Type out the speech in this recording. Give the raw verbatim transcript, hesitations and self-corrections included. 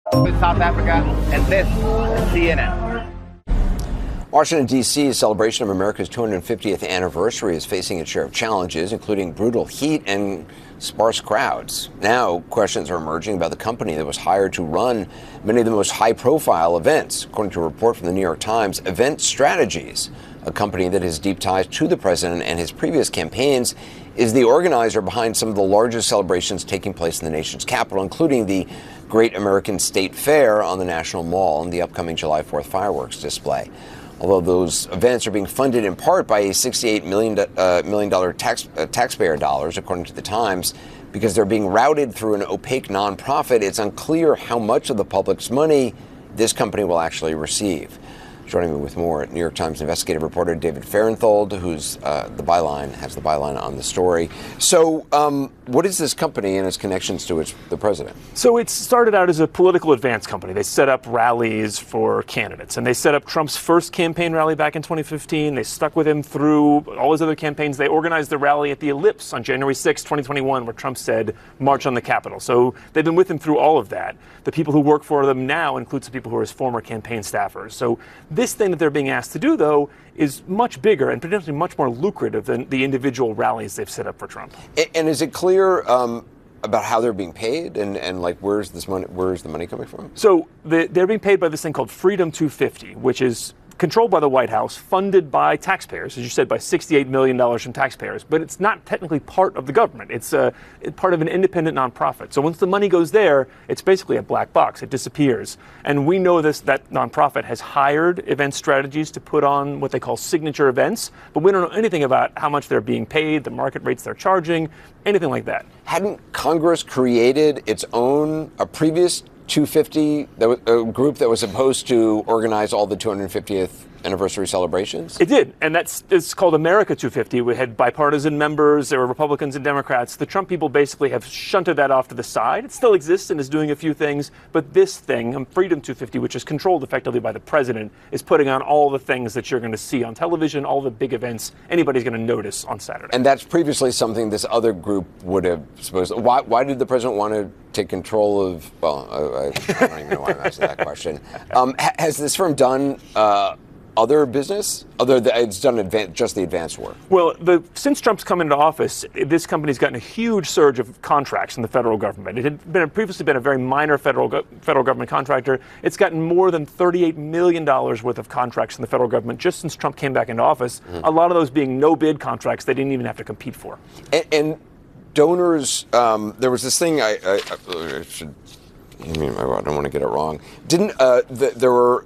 South Africa, and this is C N N. Washington, D C's celebration of America's two hundred fiftieth anniversary is facing its share of challenges, including brutal heat and sparse crowds. Now, questions are emerging about the company that was hired to run many of the most high-profile events. According to a report from the New York Times, Event Strategies, a company that has deep ties to the president and his previous campaigns, is the organizer behind some of the largest celebrations taking place in the nation's capital, including the Great American State Fair on the National Mall and the upcoming July fourth fireworks display. Although those events are being funded in part by sixty-eight million dollars uh, million dollar tax, uh, taxpayer dollars, according to the Times, because they're being routed through an opaque nonprofit, it's unclear how much of the public's money this company will actually receive. Joining me with more, New York Times investigative reporter David Fahrenthold, who's uh, the byline, has the byline on the story. So um, what is this company and its connections to its, the president? So it started out as a political advance company. They set up rallies for candidates, and they set up Trump's first campaign rally back in twenty fifteen. They stuck with him through all his other campaigns. They organized the rally at the Ellipse on January sixth, twenty twenty-one, where Trump said, "March on the Capitol." So they've been with him through all of that. The people who work for them now include some people who are his former campaign staffers. So this thing that they're being asked to do, though, is much bigger and potentially much more lucrative than the individual rallies they've set up for Trump. And, and is it clear um, about how they're being paid and, and like where's this money? Where's the money coming from? So the, they're being paid by this thing called Freedom two fifty, which is controlled by the White House, funded by taxpayers, as you said, by sixty-eight million dollars from taxpayers. But it's not technically part of the government. It's uh, part of an independent nonprofit. So once the money goes there, it's basically a black box. It disappears. And we know this, that nonprofit has hired Event Strategies to put on what they call signature events, but we don't know anything about how much they're being paid, the market rates they're charging, anything like that. Hadn't Congress created its own, a previous two fifty, that was a group that was supposed to organize all the two hundred fiftieth anniversary celebrations? It did, and that's it's called America two fifty. We had bipartisan members, there were Republicans and Democrats. The Trump people basically have shunted that off to the side. It still exists and is doing a few things, but this thing, Freedom two fifty, which is controlled effectively by the president, is putting on all the things that you're going to see on television, all the big events anybody's going to notice on Saturday. And that's previously something this other group would have supposed. Why, why did the president want to take control of, well, I, I don't even know why I'm asking that question. Um, ha, has this firm done uh, other business? Other than it's done advan- just the advanced work? Well, the, since Trump's come into office, this company's gotten a huge surge of contracts in the federal government. It had been previously been a very minor federal go- federal government contractor. It's gotten more than thirty-eight million dollars worth of contracts in the federal government just since Trump came back into office. Mm-hmm. A lot of those being no-bid contracts they didn't even have to compete for. And, and donors, um, there was this thing I, I, I should. I mean, I don't want to get it wrong. Didn't uh, the, there were